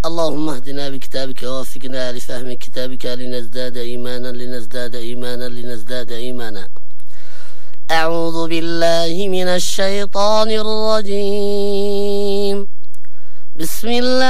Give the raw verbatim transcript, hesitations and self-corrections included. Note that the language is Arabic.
اللهم اهدنا بكتابك ووفقنا لفهم كتابك لنزداد إيمانا لنزداد إيمانا لنزداد إيمانا. أعوذ بالله من الشيطان الرجيم. بسم الله